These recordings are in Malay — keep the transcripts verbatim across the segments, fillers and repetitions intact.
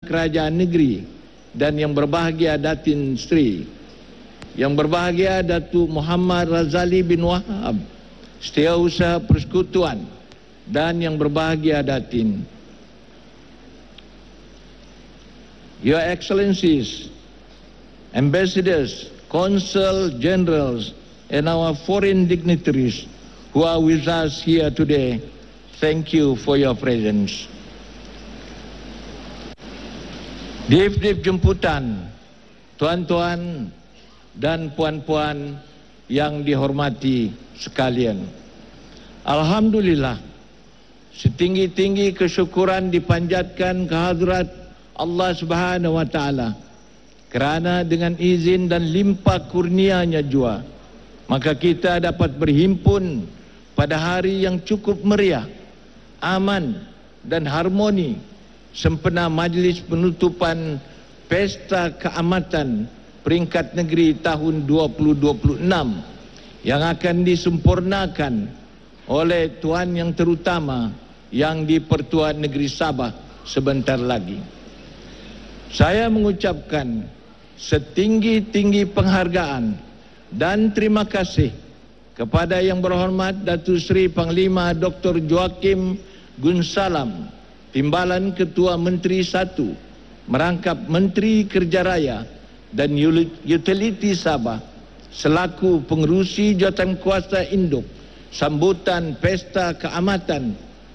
Kerajaan Negeri dan yang berbahagia Datin Sri, yang berbahagia Datuk Muhammad Razali bin Wahab, Setiausaha Persekutuan, dan yang berbahagia Datin. Your Excellencies, Ambassadors, Consul Generals, and our foreign dignitaries who are with us here today, thank you for your presence. Div-div jemputan, tuan-tuan dan puan-puan yang dihormati sekalian. Alhamdulillah, setinggi-tinggi kesyukuran dipanjatkan kehadrat Allah Subhanahu wa taala kerana dengan izin dan limpah kurnianya jua, maka kita dapat berhimpun pada hari yang cukup meriah, aman dan harmoni sempena majlis penutupan Pesta Keamatan Peringkat Negeri tahun dua ribu dua puluh enam yang akan disempurnakan oleh Tuan Yang Terutama yang di-Pertuan Negeri Sabah sebentar lagi. Saya mengucapkan setinggi-tinggi penghargaan dan terima kasih kepada Yang Berhormat Datuk Seri Panglima Doktor Joakim Gunsalam, Timbalan Ketua Menteri Satu, merangkap Menteri Kerja Raya dan Utiliti Sabah selaku pengerusi Jawatankuasa Induk sambutan Pesta Keamatan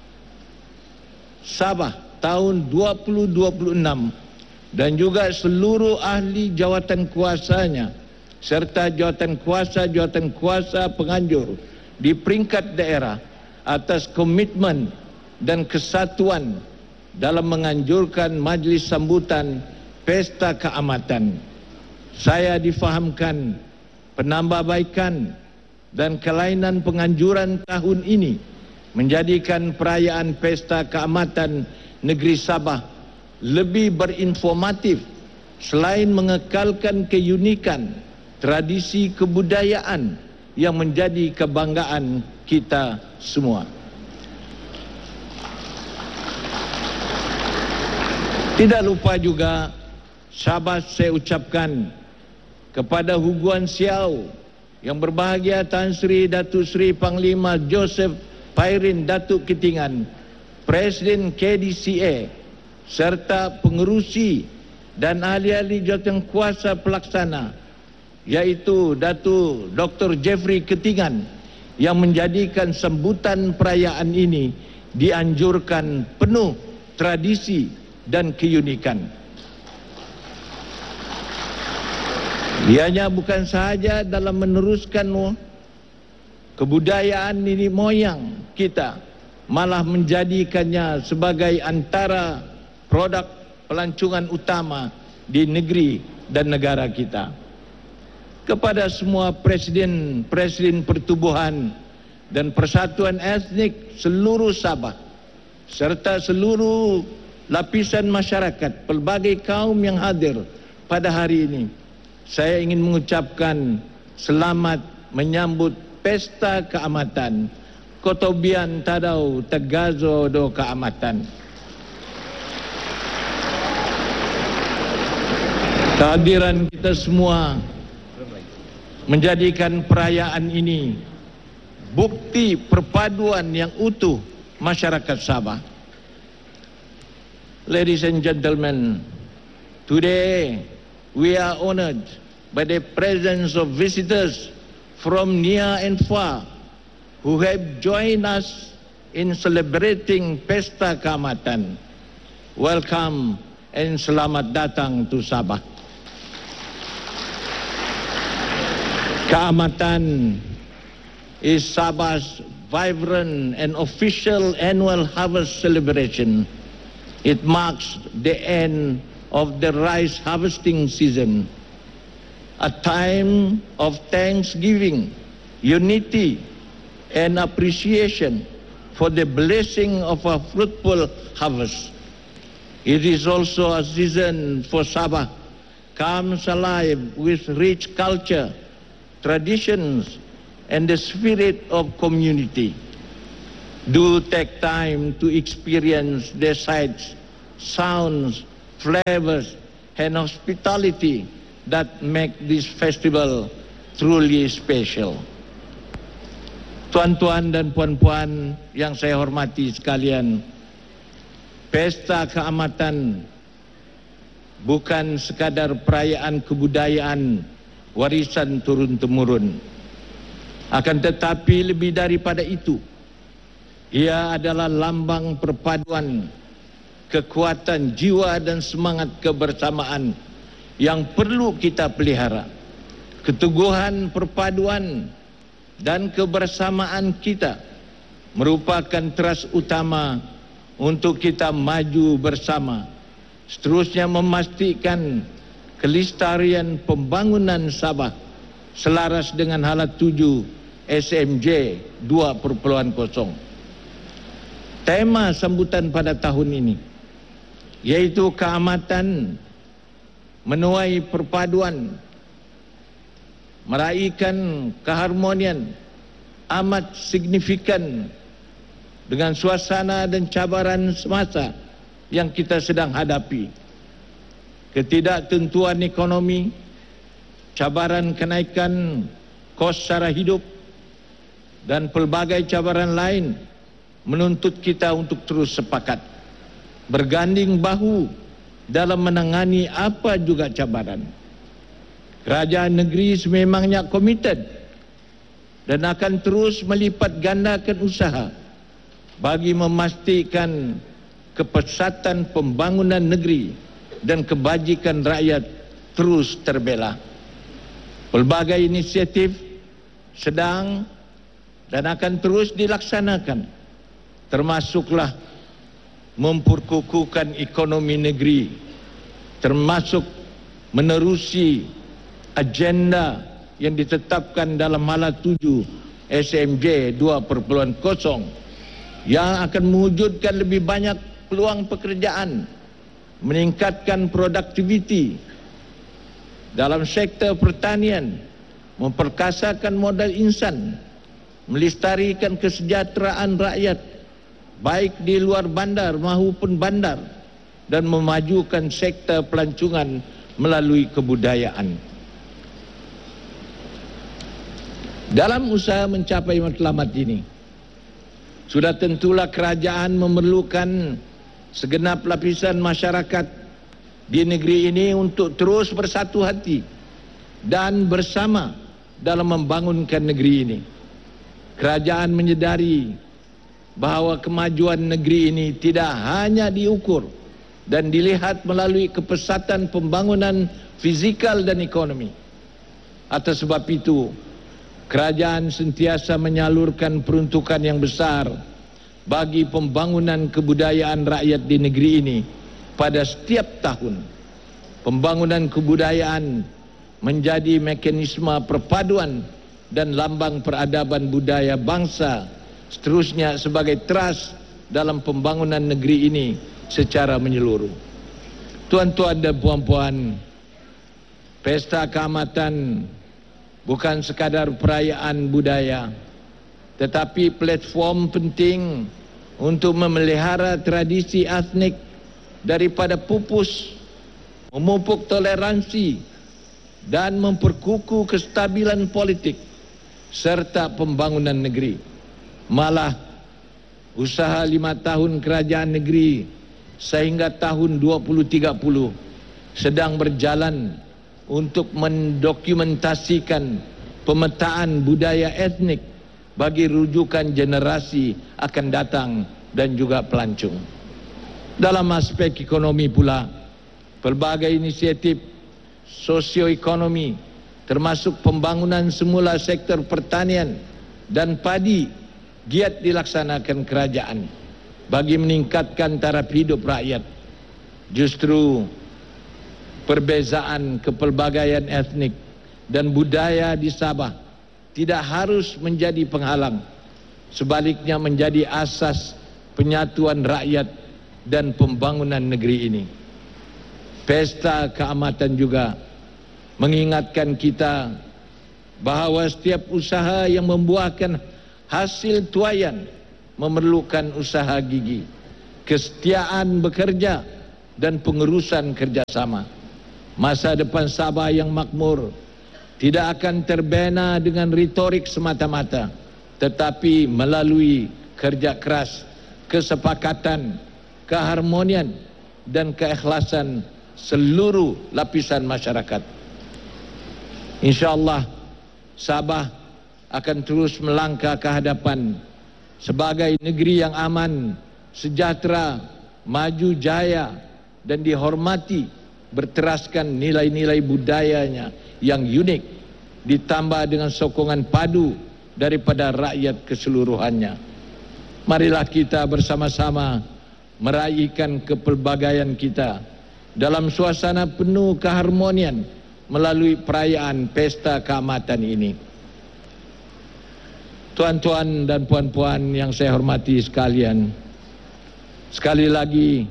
Sabah tahun dua ribu dua puluh enam dan juga seluruh ahli jawatankuasanya serta jawatankuasa-jawatankuasa penganjur di peringkat daerah atas komitmen dan kesatuan dalam menganjurkan majlis sambutan Pesta Keamatan. Saya difahamkan penambahbaikan dan kelainan penganjuran tahun ini menjadikan perayaan Pesta Keamatan Negeri Sabah lebih berinformatif selain mengekalkan keunikan tradisi kebudayaan yang menjadi kebanggaan kita semua. Tidak lupa juga syabas saya ucapkan kepada Huguan Siau yang berbahagia Tan Sri Datuk Sri Panglima Joseph Pairin Datuk Ketingan, Presiden K D C A serta pengerusi dan ahli-ahli jawatankuasa pelaksana yaitu Datuk Doktor Jeffrey Ketingan yang menjadikan sambutan perayaan ini dianjurkan penuh tradisi dan keunikan. Ianya bukan sahaja dalam meneruskan kebudayaan nenek moyang kita, malah menjadikannya sebagai antara produk pelancongan utama di negeri dan negara kita. Kepada semua presiden-presiden pertubuhan dan persatuan etnik seluruh Sabah serta seluruh lapisan masyarakat pelbagai kaum yang hadir pada hari ini, saya ingin mengucapkan selamat menyambut Pesta Keamatan. Kotobian tadau tegazo do keamatan. Kehadiran kita semua menjadikan perayaan ini bukti perpaduan yang utuh masyarakat Sabah. Ladies and gentlemen, today we are honored by the presence of visitors from near and far who have joined us in celebrating Pesta Keamatan. Welcome and selamat datang to Sabah. Keamatan is Sabah's vibrant and official annual harvest celebration. It marks the end of the rice harvesting season, a time of thanksgiving, unity, and appreciation for the blessing of a fruitful harvest. It is also a season for Sabah comes alive with rich culture, traditions, and the spirit of community. Do take time to experience the sights, sounds, flavors, and hospitality that make this festival truly special. Tuan-tuan dan puan-puan yang saya hormati sekalian, Pesta Keamatan bukan sekadar perayaan kebudayaan warisan turun-temurun. Akan tetapi lebih daripada itu, ia adalah lambang perpaduan kekuatan jiwa dan semangat kebersamaan yang perlu kita pelihara. Keteguhan perpaduan dan kebersamaan kita merupakan teras utama untuk kita maju bersama, seterusnya memastikan kelestarian pembangunan Sabah selaras dengan Hala tujuh S M J dua titik kosong. Tema sambutan pada tahun ini yaitu keamatan menuai perpaduan, meraihkan keharmonian amat signifikan dengan suasana dan cabaran semasa yang kita sedang hadapi. Ketidaktentuan ekonomi, cabaran kenaikan kos sara hidup, dan pelbagai cabaran lain menuntut kita untuk terus sepakat, berganding bahu dalam menangani apa juga cabaran. Kerajaan negeri sememangnya komited dan akan terus melipat gandakan usaha bagi memastikan kepesatan pembangunan negeri dan kebajikan rakyat terus terbela. Pelbagai inisiatif sedang dan akan terus dilaksanakan, termasuklah memperkukuhkan ekonomi negeri, termasuk menerusi agenda yang ditetapkan dalam Hala tujuh S M J dua titik kosong yang akan mewujudkan lebih banyak peluang pekerjaan, meningkatkan produktiviti dalam sektor pertanian, memperkasakan modal insan, melestarikan kesejahteraan rakyat baik di luar bandar maupun bandar, dan memajukan sektor pelancongan melalui kebudayaan. Dalam usaha mencapai matlamat ini, sudah tentulah kerajaan memerlukan segenap lapisan masyarakat di negeri ini untuk terus bersatu hati dan bersama dalam membangunkan negeri ini. Kerajaan menyedari bahawa kemajuan negeri ini tidak hanya diukur dan dilihat melalui kepesatan pembangunan fizikal dan ekonomi. Atas sebab itu, kerajaan sentiasa menyalurkan peruntukan yang besar bagi pembangunan kebudayaan rakyat di negeri ini pada setiap tahun. Pembangunan kebudayaan menjadi mekanisme perpaduan dan lambang peradaban budaya bangsa, seterusnya sebagai teras dalam pembangunan negeri ini secara menyeluruh. Tuan-tuan dan puan-puan, Pesta Keamatan bukan sekadar perayaan budaya, tetapi platform penting untuk memelihara tradisi etnik daripada pupus, memupuk toleransi dan memperkukuh kestabilan politik serta pembangunan negeri. Malah, usaha lima tahun kerajaan negeri sehingga tahun dua ribu tiga puluh sedang berjalan untuk mendokumentasikan pemetaan budaya etnik bagi rujukan generasi akan datang dan juga pelancong. Dalam aspek ekonomi pula, pelbagai inisiatif sosioekonomi termasuk pembangunan semula sektor pertanian dan padi giat dilaksanakan kerajaan bagi meningkatkan taraf hidup rakyat. Justru perbezaan kepelbagaian etnik dan budaya di Sabah tidak harus menjadi penghalang, sebaliknya menjadi asas penyatuan rakyat dan pembangunan negeri ini. Pesta Keamatan juga mengingatkan kita bahawa setiap usaha yang membuahkan hasil tuaian memerlukan usaha gigi, kesetiaan bekerja, dan pengurusan kerjasama. Masa depan Sabah yang makmur tidak akan terbina dengan retorik semata-mata, tetapi melalui kerja keras, kesepakatan, keharmonian dan keikhlasan seluruh lapisan masyarakat. InsyaAllah Sabah akan terus melangkah ke hadapan sebagai negeri yang aman, sejahtera, maju jaya dan dihormati berteraskan nilai-nilai budayanya yang unik, ditambah dengan sokongan padu daripada rakyat keseluruhannya. Marilah kita bersama-sama meraihkan kepelbagaian kita dalam suasana penuh keharmonian melalui perayaan Pesta Keamatan ini. Tuan-tuan dan puan-puan yang saya hormati sekalian, sekali lagi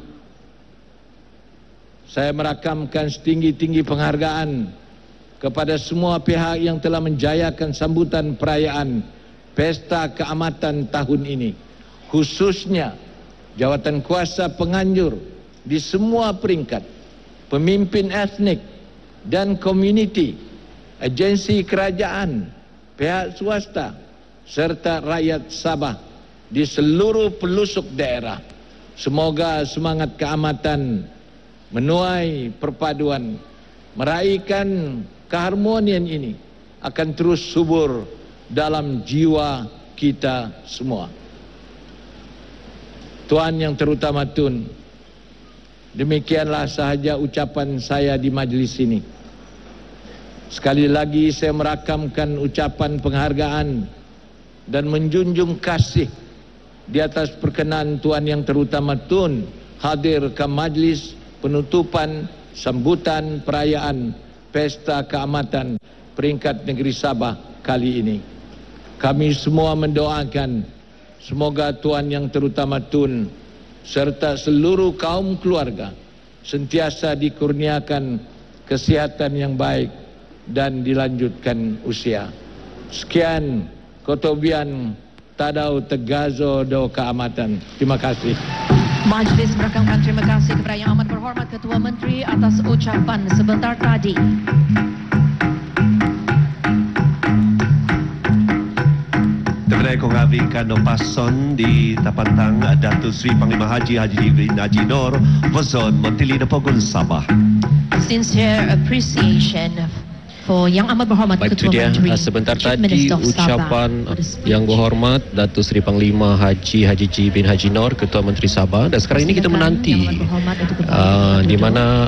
saya merakamkan setinggi-tinggi penghargaan kepada semua pihak yang telah menjayakan sambutan perayaan Pesta Keamatan tahun ini, khususnya jawatan kuasa penganjur di semua peringkat, pemimpin etnik dan komuniti, agensi kerajaan, pihak swasta, serta rakyat Sabah di seluruh pelosok daerah. Semoga semangat keamatan menuai perpaduan, meraihkan keharmonian ini akan terus subur dalam jiwa kita semua. Tuan yang terutama Tun, demikianlah sahaja ucapan saya di majlis ini. Sekali lagi saya merakamkan ucapan penghargaan dan menjunjung kasih di atas perkenan Tuan yang terutama Tun hadir ke majlis penutupan sambutan perayaan Pesta Keamatan peringkat negeri Sabah kali ini. Kami semua mendoakan semoga Tuan yang terutama Tun serta seluruh kaum keluarga sentiasa dikurniakan kesihatan yang baik dan dilanjutkan usia. Sekian Kotobian Tadau Tegazo Do Keamatan. Terima kasih. Majlis merakamkan terima kasih kepada Yang Amat Berhormat Ketua Menteri atas ucapan sebentar tadi. Terima kasih ngabingkan no pason di tapantang Datuk Seri Panglima Haji Haji Bin Haji Nur Wazon Menteri Nepogun Sabah. Sincere appreciation for Yang Amat Berhormat Baik, Ketua dia, Menteri. sebentar tadi ucapan Yang Berhormat Datuk Seri Panglima Haji Haji Ji bin Haji Nur Ketua Menteri Sabah, dan sekarang ini kita menanti uh, di mana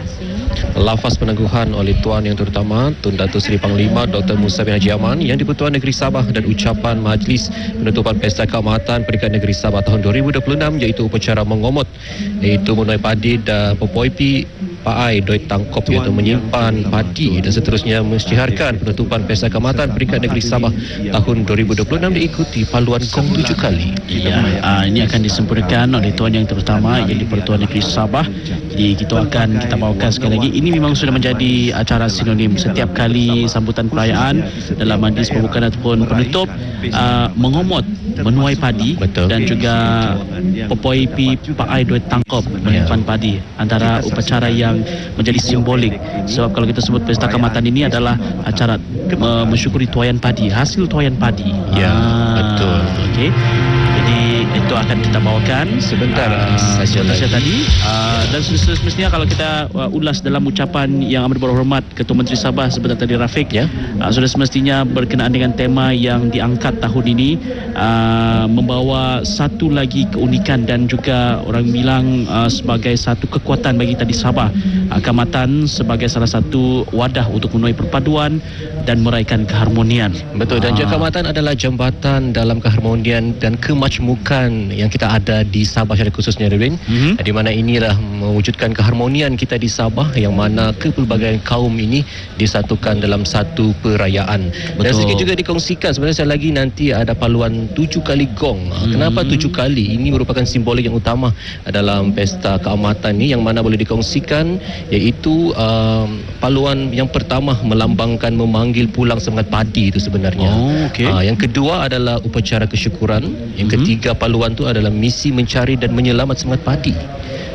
lafaz peneguhan oleh Tuan yang terutama Tun Datuk Seri Panglima Doktor Musa bin Haji Aman yang di-Pertuan Negeri Sabah, dan ucapan majlis penutupan Pesta Keamatan peringkat negeri Sabah tahun dua ribu dua puluh enam iaitu upacara mengomot, iaitu menuai padi dan Popoipi Paai Doi Tangkop iaitu menyimpan padi, dan seterusnya mengisytiharkan penutupan Pesta Keamatan peringkat negeri Sabah tahun dua ribu dua puluh enam diikuti paluan kong tujuh kali. Ya, uh, ini akan disempurnakan oleh Tuan yang terutama yang di-Pertuan Negeri Sabah. Jadi kita akan kita bawakan sekali lagi. Ini memang sudah menjadi acara sinonim setiap kali sambutan perayaan dalam majlis pembukaan ataupun penutup, uh, mengomot menuai padi. Betul. Dan juga Popoi Pi Paai Doi Tangkop menyimpan padi, antara upacara yang menjadi simbolik. Sebab kalau kita sebut Pesta Keamatan ini adalah acara uh, mensyukuri tuaian padi, hasil tuaian padi. Ya, ah, betul. Okey. Jadi itu akan kita bawakan sebentar uh, saja saja tadi. Uh, dan semestinya kalau kita uh, ulas dalam ucapan Yang Amat Berhormat Ketua Menteri Sabah sebentar tadi Rafiq, ya, uh, sudah semestinya berkenaan dengan tema yang diangkat tahun ini, uh, membawa satu lagi keunikan dan juga orang bilang uh, sebagai satu kekuatan bagi tadi Sabah. Uh, Keamatan sebagai salah satu wadah untuk menuai perpaduan dan meraihkan keharmonian. Betul, dan juga Keamatan adalah jambatan dalam keharmonian dan kemajmukan yang kita ada di Sabah secara khususnya, Rin. Mm-hmm. Di mana inilah mewujudkan keharmonian kita di Sabah, yang mana kepelbagaian kaum ini disatukan dalam satu perayaan. Betul. Dan sedikit juga dikongsikan sebenarnya sekali lagi nanti ada paluan tujuh kali gong. Mm-hmm. Kenapa tujuh kali? Ini merupakan simbolik yang utama dalam Pesta Keamatan ini, yang mana boleh dikongsikan, iaitu um, paluan yang pertama melambangkan memanggil pulang semangat padi itu sebenarnya. Oh, okay. uh, yang kedua adalah upacara kesyukuran. Yang ketiga paluan tu adalah misi mencari dan menyelamat semangat padi.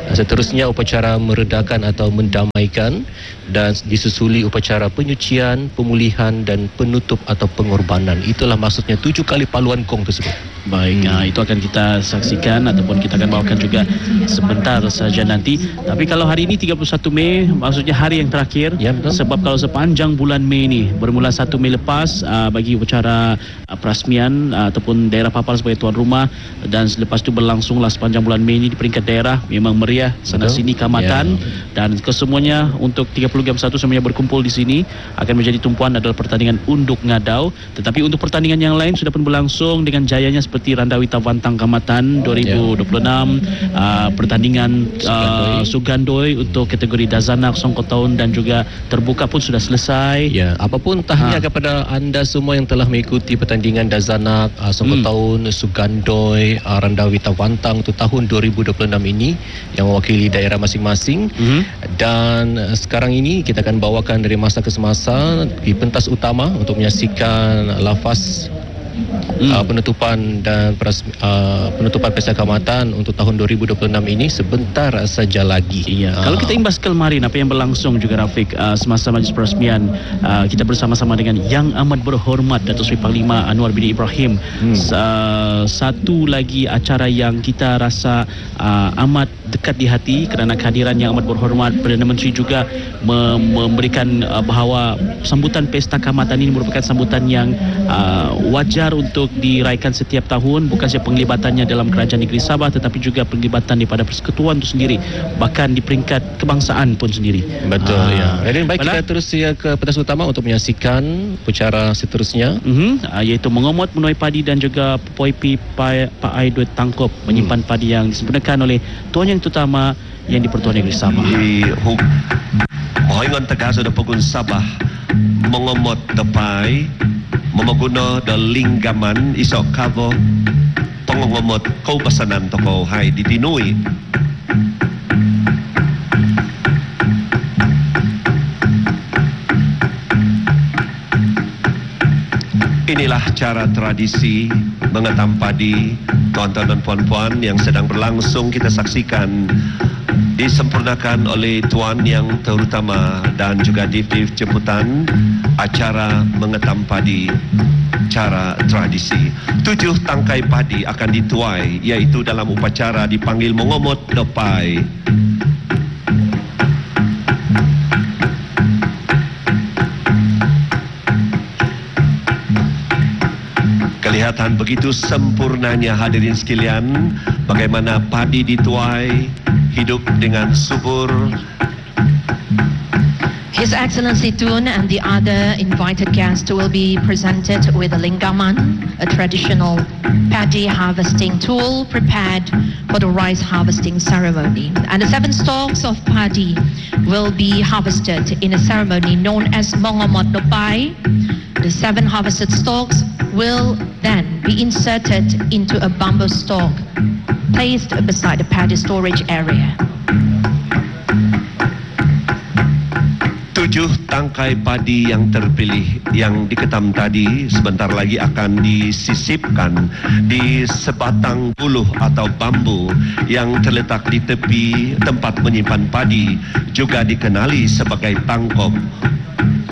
Seterusnya upacara meredakan atau mendamaikan dan disusuli upacara penyucian, pemulihan dan penutup atau pengorbanan. Itulah maksudnya tujuh kali paluan gong tersebut. Baik, hmm. uh, itu akan kita saksikan ataupun kita akan bawakan juga sebentar saja nanti. Tapi kalau hari ini tiga puluh satu Mei, maksudnya hari yang terakhir. Ya, betul. Sebab kalau sepanjang bulan Mei ini, bermula satu Mei lepas uh, bagi upacara uh, perasmian uh, ataupun daerah Papal sebagai tuan rumah, dan selepas itu berlangsunglah sepanjang bulan Mei ini di peringkat daerah, memang meriah sana betul. Sini kamatan. Ya. Dan kesemuanya untuk tiga puluh jam satu semuanya berkumpul di sini. Akan menjadi tumpuan adalah pertandingan unduk ngadau. Tetapi untuk pertandingan yang lain sudah pun berlangsung dengan jayanya seperti Randawi Tawantang Kamatan dua ribu dua puluh enam, yeah. uh, pertandingan uh, Sugandoi untuk kategori Dazanak Songkotaun dan juga terbuka pun sudah selesai. Ya, apapun tahniah ha. kepada anda semua yang telah mengikuti pertandingan Dazanak, uh, Songkotaun, hmm. Sugandoi, uh, Randawi Tawantang untuk tahun dua ribu dua puluh enam ini yang mewakili daerah masing-masing. Hmm. Dan uh, sekarang ini kita akan bawakan dari masa ke semasa di pentas utama untuk menyaksikan lafaz Hmm. Uh, penutupan dan peras, uh, penutupan pesta kamatan untuk tahun dua ribu dua puluh enam ini sebentar saja lagi. Iya. Uh. Kalau kita imbas kemarin apa yang berlangsung juga Rafiq, uh, semasa majlis perasmian, uh, kita bersama-sama dengan Yang Amat Berhormat Datuk Seri Panglima Anwar bin Ibrahim. Hmm. Uh, satu lagi acara yang kita rasa uh, amat dekat di hati kerana kehadiran Yang Amat Berhormat Perdana Menteri juga mem- memberikan uh, bahawa sambutan pesta kamatan ini merupakan sambutan yang uh, wajar untuk diraikan setiap tahun, bukan sahaja penglibatannya dalam kerajaan negeri Sabah tetapi juga penglibatan daripada persekutuan itu sendiri, bahkan di peringkat kebangsaan pun sendiri. Betul. Aa, ya. Jadi baik, Bala? kita terus ya ke pentas utama untuk menyaksikan upacara seterusnya, uh-huh, iaitu mengomot menuai padi dan juga poipi Pak Aidut Tangkop menyimpan hmm. padi yang disempurnakan oleh Tuan Yang Terutama yang di-Pertuan Negeri Sabah. Di Hoingon Tegas ada Pegun Sabah mengomot depai memaguna da linggaman isok kavo pengomot kau basanan toko hai ditinui. Inilah cara tradisi mengetam padi, tuan-tuan dan puan-puan, yang sedang berlangsung kita saksikan, disempurnakan oleh Tuan Yang Terutama dan juga Div-Div Jemputan. Acara mengetam padi cara tradisi. Tujuh tangkai padi akan dituai, iaitu dalam upacara dipanggil mengomot depai. Kelihatan begitu sempurnanya hadirin sekalian, bagaimana padi dituai, hidup dengan subur. His Excellency Tun and the other invited guests will be presented with a linggaman, a traditional paddy harvesting tool prepared for the rice harvesting ceremony. And the seven stalks of paddy will be harvested in a ceremony known as Mongomot Dopai. The seven harvested stalks will then be inserted into a bamboo stalk placed beside the paddy storage area. Tujuh tangkai padi yang terpilih yang diketam tadi sebentar lagi akan disisipkan di sebatang buluh atau bambu yang terletak di tepi tempat menyimpan padi, juga dikenali sebagai tangkop.